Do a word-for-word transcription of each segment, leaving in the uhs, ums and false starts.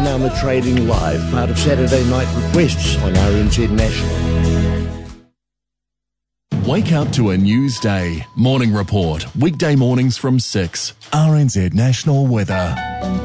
Panorama Trading Live, part of Saturday Night Requests on R N Z National. Wake up to a news day. Morning Report. Weekday mornings from six. R N Z National Weather.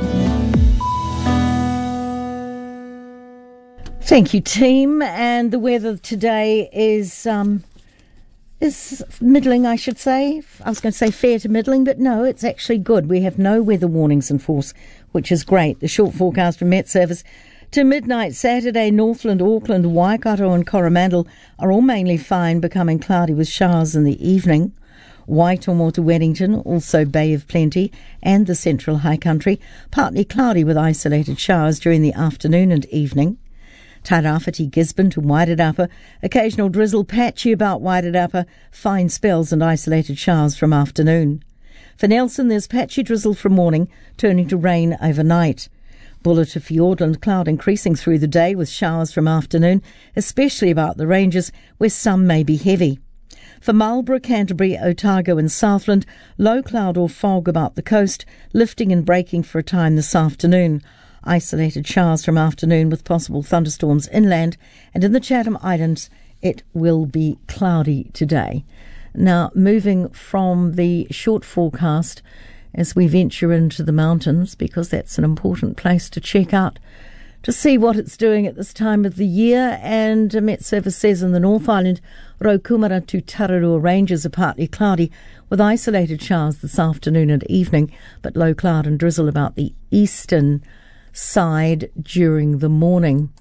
Thank you, team. And the weather today is um, is middling, I should say. I was going to say fair to middling, but no, it's actually good. We have no weather warnings in force, which is great. The short forecast from Met Service to midnight Saturday, Northland, Auckland, Waikato and Coromandel are all mainly fine, becoming cloudy with showers in the evening. Waitomo to Wellington, also Bay of Plenty, and the Central High Country, partly cloudy with isolated showers during the afternoon and evening. Tairāwhiti, Gisborne to Wairarapa, occasional drizzle, patchy about Wairarapa, fine spells and isolated showers from afternoon. For Nelson, there's patchy drizzle from morning, turning to rain overnight. Buller to Fiordland, cloud increasing through the day with showers from afternoon, especially about the ranges where some may be heavy. For Marlborough, Canterbury, Otago and Southland, low cloud or fog about the coast, lifting and breaking for a time this afternoon. Isolated showers from afternoon with possible thunderstorms inland, and in the Chatham Islands it will be cloudy today. Now, moving from the short forecast as we venture into the mountains, because that's an important place to check out to see what it's doing at this time of the year. And Met Service says in the North Island, Raukumara to Tararua ranges are partly cloudy with isolated showers this afternoon and evening, but low cloud and drizzle about the eastern side during the morning.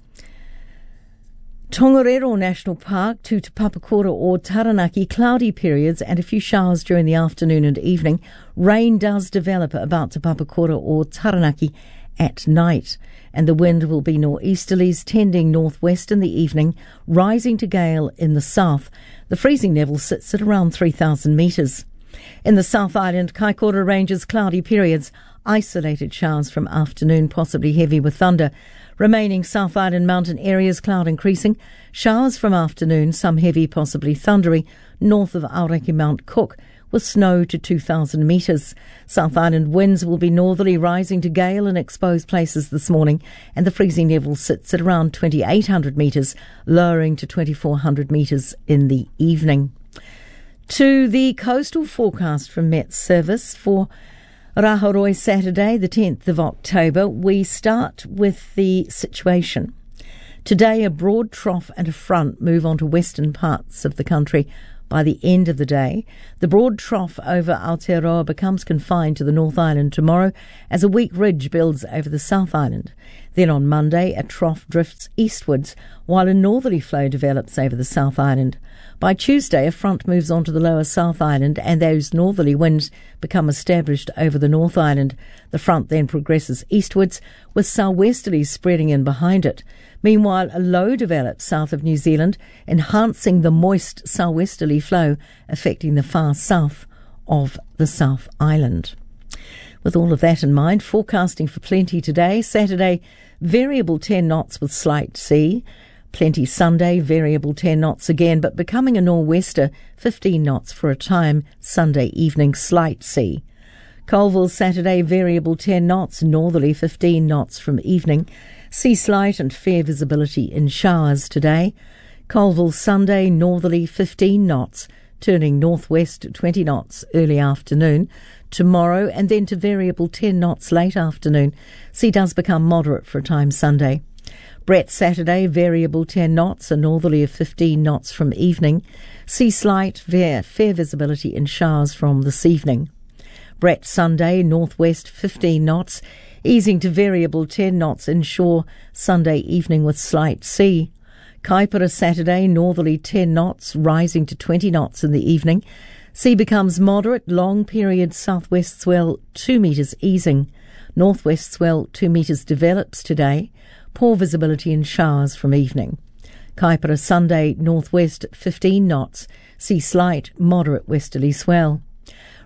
Tongariro National Park to Te Papakura or Taranaki, cloudy periods and a few showers during the afternoon and evening. Rain does develop about Te Papakura or Taranaki at night, and the wind will be nor'easterlies tending northwest in the evening, rising to gale in the south. The freezing level sits at around three thousand metres. In the South Island, Kaikoura ranges cloudy periods, isolated showers from afternoon, possibly heavy with thunder. Remaining South Island mountain areas, cloud increasing, showers from afternoon, some heavy, possibly thundery, north of Aoraki Mount Cook, with snow to two thousand metres. South Island winds will be northerly, rising to gale in exposed places this morning, and the freezing level sits at around twenty-eight hundred metres, lowering to twenty-four hundred metres in the evening. To the coastal forecast from Met Service for Raharoi Saturday, the tenth of October, we start with the situation. Today, a broad trough and a front move on to western parts of the country by the end of the day. The broad trough over Aotearoa becomes confined to the North Island tomorrow as a weak ridge builds over the South Island. Then on Monday, a trough drifts eastwards while a northerly flow develops over the South Island. By Tuesday, a front moves onto the lower South Island and those northerly winds become established over the North Island. The front then progresses eastwards with southwesterlies spreading in behind it. Meanwhile, a low develops south of New Zealand, enhancing the moist southwesterly flow affecting the far south of the South Island. With all of that in mind, forecasting for Plenty today, Saturday, variable ten knots with slight sea. Plenty Sunday, variable ten knots again, but becoming a nor'wester, fifteen knots for a time, Sunday evening, slight sea. Colville Saturday, variable ten knots, northerly fifteen knots from evening. Sea slight and fair visibility in showers today. Colville Sunday, northerly fifteen knots, turning northwest twenty knots early afternoon. Tomorrow, and then to variable ten knots late afternoon. Sea does become moderate for a time Sunday. Brett Saturday, variable ten knots, a northerly of fifteen knots from evening. Sea slight, fair, fair visibility in showers from this evening. Brett Sunday, northwest fifteen knots, easing to variable ten knots inshore Sunday evening with slight sea. Kaipara Saturday, northerly ten knots, rising to twenty knots in the evening. Sea becomes moderate, long period southwest swell two metres easing. Northwest swell two metres develops today. Poor visibility in showers from evening. Kaipara Sunday, northwest fifteen knots. Sea slight, moderate westerly swell.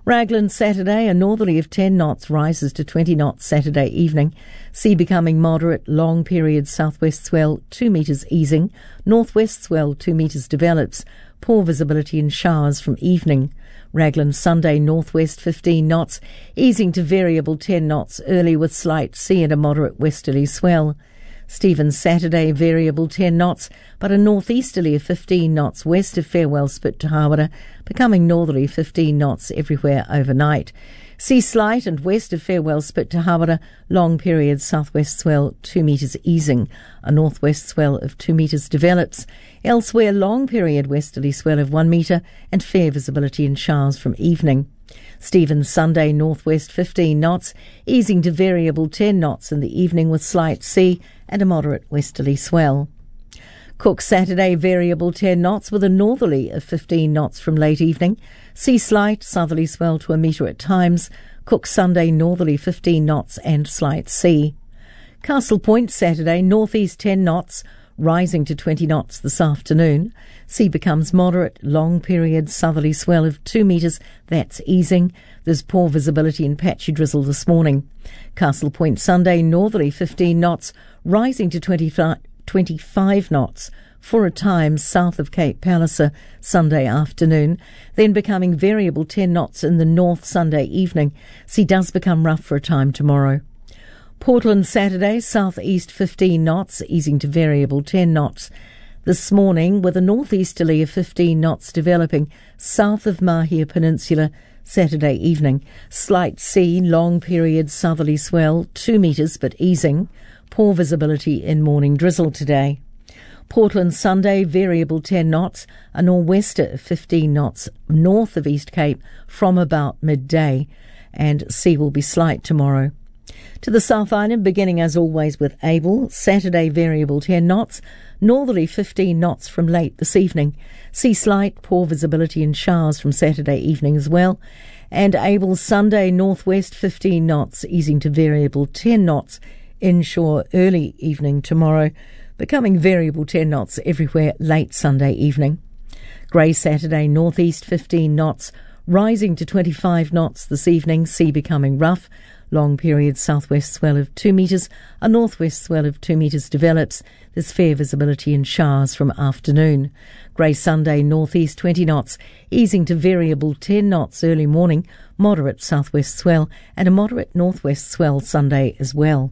Raglan Saturday, a northerly of ten knots rises to twenty knots Saturday evening. Sea becoming moderate, long period southwest swell two metres easing. Northwest swell two metres develops. Poor visibility and showers from evening. Raglan Sunday, northwest fifteen knots, easing to variable ten knots early with slight sea and a moderate westerly swell. Stevens Saturday, variable ten knots, but a northeasterly of fifteen knots west of Farewell Spit to Hawera, becoming northerly fifteen knots everywhere overnight. Sea slight and west of Farewell Spit to Hawera, long period southwest swell two metres easing. A northwest swell of two metres develops. Elsewhere, long period westerly swell of one metre and fair visibility and showers from evening. Stevens Sunday, northwest fifteen knots, easing to variable ten knots in the evening with slight sea and a moderate westerly swell. Cook Saturday, variable ten knots with a northerly of fifteen knots from late evening. Sea slight, southerly swell to a metre at times. Cook Sunday, northerly fifteen knots and slight sea. Castle Point Saturday, northeast ten knots, rising to twenty knots this afternoon. Sea becomes moderate, long period southerly swell of two metres, that's easing. There's poor visibility and patchy drizzle this morning. Castle Point Sunday, northerly fifteen knots, rising to twenty-five knots for a time south of Cape Palliser Sunday afternoon, then becoming variable ten knots in the north Sunday evening. Sea does become rough for a time tomorrow. Portland Saturday, southeast fifteen knots, easing to variable ten knots this morning, with a northeasterly of fifteen knots developing south of Mahia Peninsula Saturday evening. Slight sea, long period southerly swell, two metres but easing. Poor visibility in morning drizzle today. Portland Sunday, variable ten knots, a nor'wester of fifteen knots north of East Cape from about midday, and sea will be slight tomorrow. To the South Island, beginning as always with Able, Saturday variable ten knots, northerly fifteen knots from late this evening. Sea slight, poor visibility and showers from Saturday evening as well. And Able Sunday, northwest fifteen knots, easing to variable ten knots inshore early evening tomorrow, becoming variable ten knots everywhere late Sunday evening. Grey Saturday, northeast fifteen knots, rising to twenty-five knots this evening, sea becoming rough. Long period southwest swell of two metres, a northwest swell of two metres develops. There's fair visibility and showers from afternoon. Grey Sunday, northeast twenty knots, easing to variable ten knots early morning, moderate southwest swell and a moderate northwest swell Sunday as well.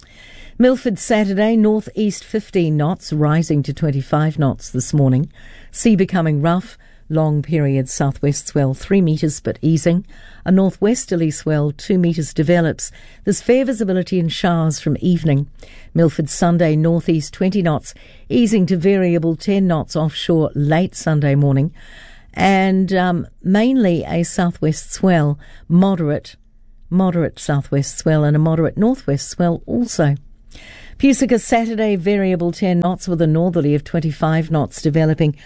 Milford Saturday, northeast fifteen knots, rising to twenty-five knots this morning. Sea becoming rough. Long period southwest swell three metres but easing. A northwesterly swell two metres develops. There's fair visibility and showers from evening. Milford Sunday, northeast twenty knots, easing to variable ten knots offshore late Sunday morning. And um, mainly a southwest swell, moderate, moderate southwest swell and a moderate northwest swell also. Pusica Saturday, variable ten knots with a northerly of twenty-five knots developing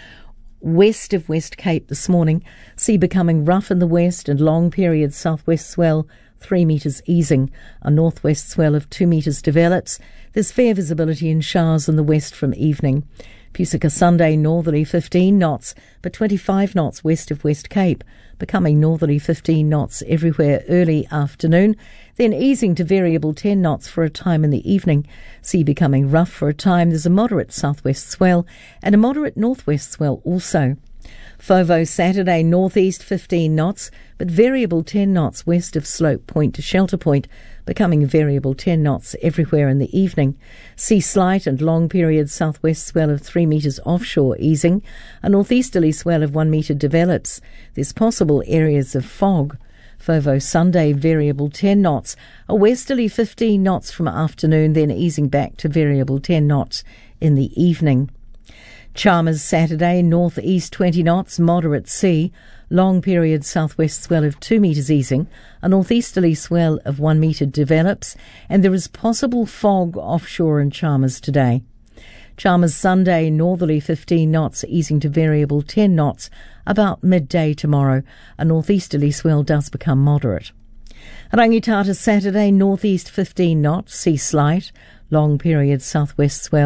west of West Cape this morning. Sea becoming rough in the west and long period southwest swell three metres easing. A northwest swell of two metres develops. There's fair visibility and showers in the west from evening. Pusica Sunday, northerly fifteen knots, but twenty-five knots west of West Cape, becoming northerly fifteen knots everywhere early afternoon, then easing to variable ten knots for a time in the evening. Sea becoming rough for a time. There's a moderate southwest swell and a moderate northwest swell also. Fovo Saturday, northeast fifteen knots, but variable ten knots west of Slope Point to Shelter Point, becoming variable ten knots everywhere in the evening. Sea slight and long period southwest swell of three metres offshore easing. A northeasterly swell of one metre develops. There's possible areas of fog. Fovo Sunday, variable ten knots, a westerly fifteen knots from afternoon, then easing back to variable ten knots in the evening. Chalmers Saturday, northeast twenty knots, moderate sea, long period southwest swell of two metres easing, a northeasterly swell of one metre develops, and there is possible fog offshore in Chalmers today. Chalmers Sunday, northerly fifteen knots, easing to variable ten knots about midday tomorrow. A northeasterly swell does become moderate. Rangitata Saturday, northeast fifteen knots, sea slight, long period southwest swell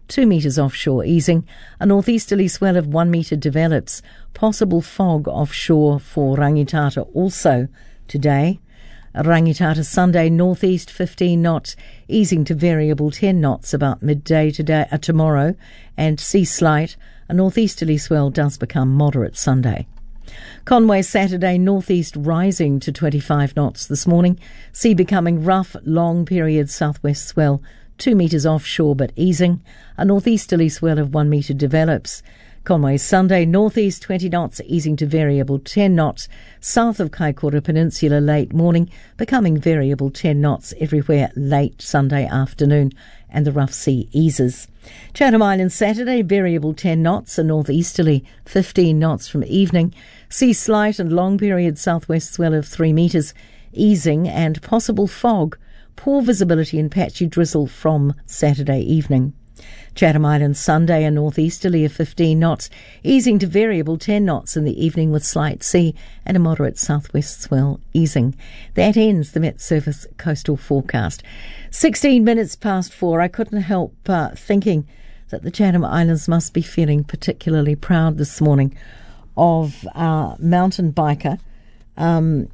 two metres offshore easing. A northeasterly swell of one metre develops. Possible fog offshore for Rangitata also today. Rangitata Sunday, northeast fifteen knots, easing to variable ten knots about midday today, uh, tomorrow, and sea slight. A northeasterly swell does become moderate Sunday. Conway Saturday, northeast rising to twenty-five knots this morning. Sea becoming rough, long period southwest swell, two metres offshore but easing. A northeasterly swell of one metre develops. Conway Sunday, northeast twenty knots, easing to variable ten knots. South of Kaikoura Peninsula late morning, becoming variable ten knots everywhere late Sunday afternoon, and the rough sea eases. Chatham Islands Saturday, variable ten knots, a northeasterly fifteen knots from evening. Sea slight and long period southwest swell of three metres, easing, and possible fog. Poor visibility and patchy drizzle from Saturday evening. Chatham Islands Sunday, a northeasterly of fifteen knots, easing to variable ten knots in the evening with slight sea and a moderate southwest swell easing. That ends the Met Service coastal forecast. sixteen minutes past four. I couldn't help uh, thinking that the Chatham Islands must be feeling particularly proud this morning of our mountain biker, um,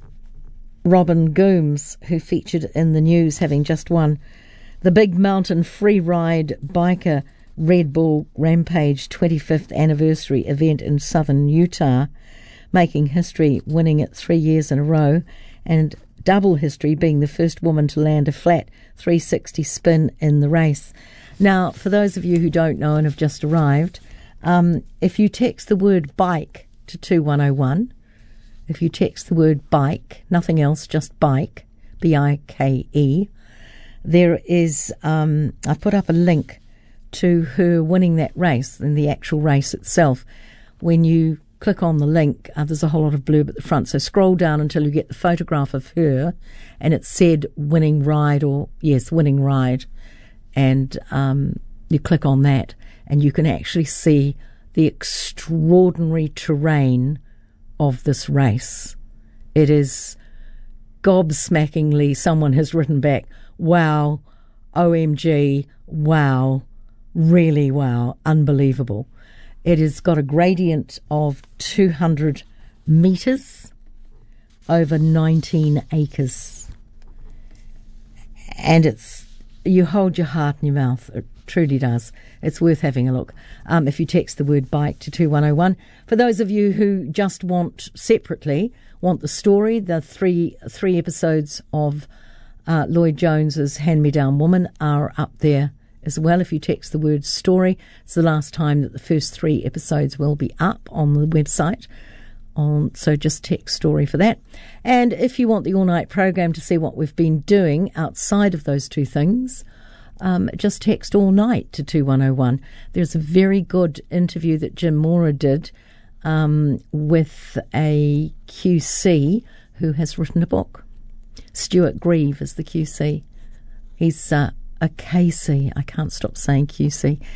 Robin Gooms, who featured in the news having just won the Big Mountain Free Ride Biker Red Bull Rampage twenty-fifth anniversary event in southern Utah, making history, winning it three years in a row, and double history, being the first woman to land a flat three sixty spin in the race. Now, for those of you who don't know and have just arrived, um, if you text the word bike to two one oh one, if you text the word bike, nothing else, just bike, B I K E, there is, um, I've put up a link to her winning that race and the actual race itself. When you click on the link, uh, there's a whole lot of blurb at the front. So scroll down until you get the photograph of her, and it said winning ride, or yes, winning ride. And um, you click on that, and you can actually see the extraordinary terrain of this race. It is gobsmackingly, someone has written back, wow, O M G, wow, really wow, unbelievable. It has got a gradient of two hundred metres over nineteen acres. And it's, you hold your heart in your mouth. It truly does. It's worth having a look. Um, if you text the word bike to two one oh one. For those of you who just want separately, want the story, the three three episodes of uh, Lloyd Jones's Hand Me Down Woman are up there as well. If you text the word story, it's the last time that the first three episodes will be up on the website. On, so just text story for that. And if you want the all-night program to see what we've been doing outside of those two things, um, just text all night to two one oh one. There's a very good interview that Jim Mora did um, with a Q C who has written a book. Stuart Grieve is the Q C. He's uh, a K C. I can't stop saying Q C.